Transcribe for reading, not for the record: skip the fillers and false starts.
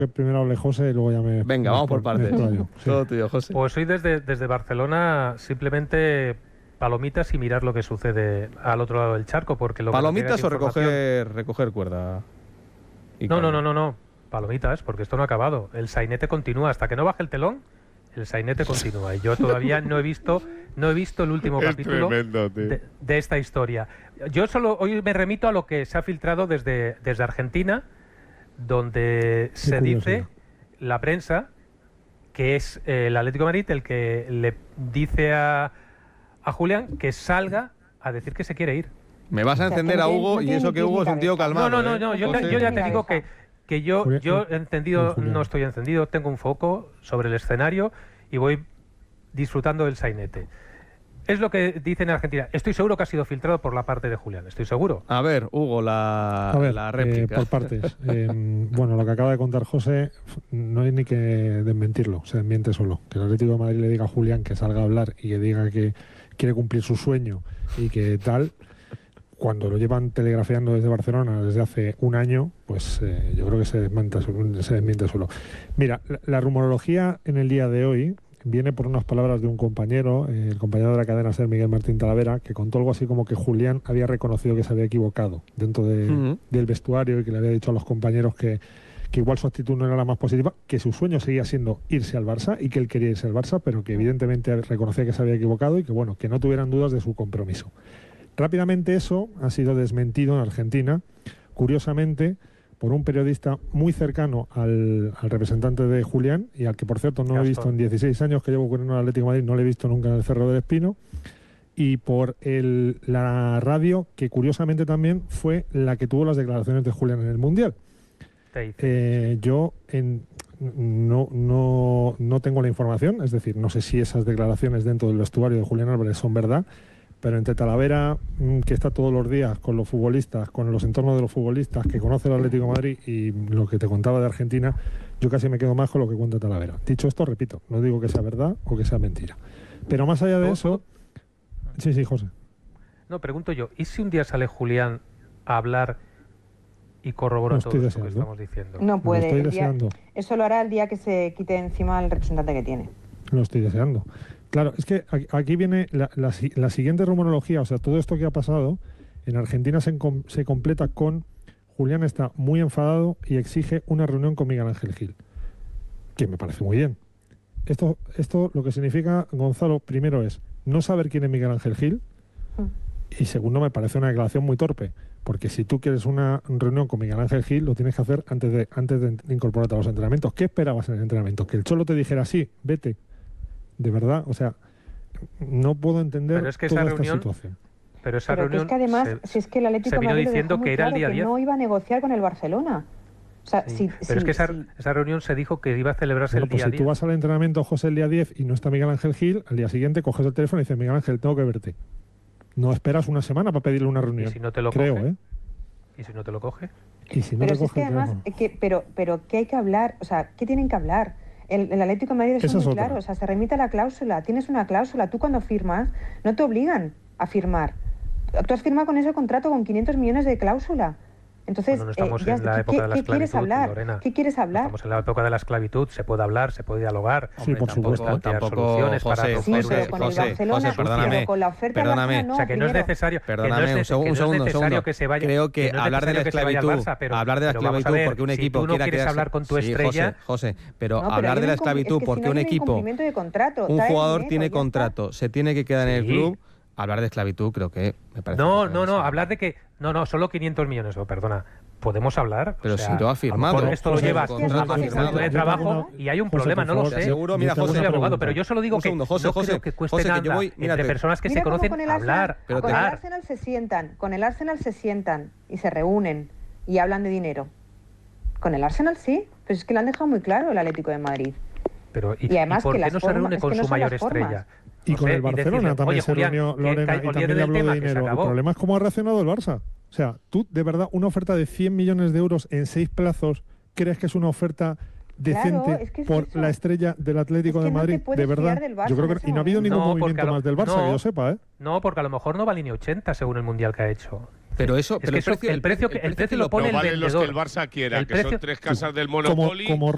que primero hable José y luego ya me... Venga, vamos por partes. Sí. Todo tuyo, José. Pues soy desde Barcelona, simplemente palomitas y mirar lo que sucede al otro lado del charco, porque lo ¿Palomitas que o información... recoger cuerda? No. Palomitas, porque esto no ha acabado. El sainete continúa. Hasta que no baje el telón, el sainete continúa. Y yo todavía no he visto el último capítulo de esta historia. Yo solo hoy me remito a lo que se ha filtrado desde Argentina, donde se dice, la prensa, que es el Atlético de Madrid el que le dice a Julián que salga a decir que se quiere ir. Me vas a encender a Hugo, y eso que Hugo es un tío calmado. No, yo ya te digo que yo encendido, no estoy encendido, tengo un foco sobre el escenario y voy disfrutando del sainete. Es lo que dicen en Argentina. Estoy seguro que ha sido filtrado por la parte de Julián, estoy seguro. A ver, Hugo, la réplica. Por partes. Bueno, lo que acaba de contar José, no hay ni que desmentirlo, se desmiente solo. Que el Atlético de Madrid le diga a Julián que salga a hablar y que diga que quiere cumplir su sueño y que tal, cuando lo llevan telegrafiando desde Barcelona desde hace un año, pues yo creo que se desmiente solo. Mira, la rumorología en el día de hoy viene por unas palabras de un compañero, el compañero de la cadena SER, Miguel Martín Talavera, que contó algo así como que Julián había reconocido que se había equivocado dentro del vestuario y que le había dicho a los compañeros que igual su actitud no era la más positiva, que su sueño seguía siendo irse al Barça y que él quería irse al Barça, pero que evidentemente reconocía que se había equivocado y que, bueno, que no tuvieran dudas de su compromiso. Rápidamente eso ha sido desmentido en Argentina, curiosamente, por un periodista muy cercano al representante de Julián y al que, por cierto, no he visto en 16 años que llevo cubriendo el Atlético de Madrid, no le he visto nunca en el Cerro del Espino, y por la radio, que curiosamente también fue la que tuvo las declaraciones de Julián en el Mundial. Yo no tengo la información, es decir, no sé si esas declaraciones dentro del vestuario de Julián Álvarez son verdad, pero entre Talavera, que está todos los días con los futbolistas, con los entornos de los futbolistas, que conoce el Atlético de Madrid, y lo que te contaba de Argentina, yo casi me quedo más con lo que cuenta Talavera. Dicho esto, repito, no digo que sea verdad o que sea mentira. Pero más allá de eso... Sí, José. No, pregunto yo, ¿y si un día sale Julián a hablar y corrobora todo esto que estamos diciendo? No puede. Eso lo hará el día que se quite encima al representante que tiene. Lo estoy deseando. Claro, es que aquí viene la siguiente rumorología, o sea, todo esto que ha pasado, en Argentina se completa con Julián está muy enfadado y exige una reunión con Miguel Ángel Gil, que me parece muy bien. Esto lo que significa, Gonzalo, primero es no saber quién es Miguel Ángel Gil, y segundo, me parece una declaración muy torpe, porque si tú quieres una reunión con Miguel Ángel Gil, lo tienes que hacer antes de incorporarte a los entrenamientos. ¿Qué esperabas en el entrenamiento? ¿Que el Cholo te dijera sí, vete? De verdad, o sea, no puedo entender pero es que toda esa esta reunión, situación. Pero esa reunión... es que además, si es que el Atlético de Madrid diciendo dejó que muy era el claro día que 10. no iba a negociar con el Barcelona. O sea, pero es que esa reunión se dijo que iba a celebrarse el día 10. Si tú vas al entrenamiento, José, el día 10 y no está Miguel Ángel Gil, al día siguiente coges el teléfono y dices, Miguel Ángel, tengo que verte. No esperas una semana para pedirle una reunión. ¿Y si no te lo creo, coge? ¿Y si no te lo coge? ¿Y si no pero te si es que además, pero ¿qué hay que hablar? O sea, ¿qué tienen que hablar? El Atlético de Madrid es muy claro, o sea, se remite a la cláusula, tienes una cláusula, tú cuando firmas no te obligan a firmar. Tú has firmado con ese contrato con 500 millones de cláusula. Entonces, no estamos en la época de la esclavitud, ¿qué quieres hablar? Lorena. ¿Qué quieres hablar? Estamos en la época de la esclavitud, se puede hablar, se puede dialogar. Sí, por supuesto. Tampoco, José, perdóname, o sea, que no es necesario, perdóname, un segundo. Que se vaya. Creo que hablar de la esclavitud, porque un equipo quiera quieres hablar con tu estrella, José, pero hablar de la esclavitud porque un equipo, un jugador tiene contrato, se tiene que quedar en el club. Hablar de esclavitud creo que me parece... No, hablar de que... No, solo 500 millones, perdona. ¿Podemos hablar? Pero si lo ha firmado. Esto lo llevas de trabajo y hay un problema, no lo sé. Seguro, mira, José, soy abogado, pero yo solo digo que no creo que cueste nada entre personas que se conocen hablar. Con el Arsenal se sientan y se reúnen y hablan de dinero. Con el Arsenal sí, pero es que lo han dejado muy claro el Atlético de Madrid. Pero, ¿y además por qué no se reúne con su mayor estrella? Y con el Barcelona también se reunió Lorena y también le habló de dinero. El problema es cómo ha reaccionado el Barça. O sea, tú, de verdad, una oferta de 100 millones de euros en 6 plazos, ¿crees que es una oferta decente por la estrella del Atlético de Madrid? De verdad, yo creo que... Y no ha habido ningún movimiento más del Barça, que yo sepa, ¿eh? No, porque a lo mejor no vale ni 80 según el Mundial que ha hecho. Pero eso, el precio lo pone el vendedor. Valen los que el Barça quiera, que son 3 casas del Monopoly.